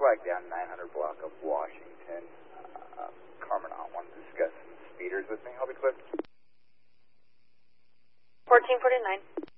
flag down 900 block of Washington. Carminal wants to discuss some speeders with me. I'll be clear. 1449.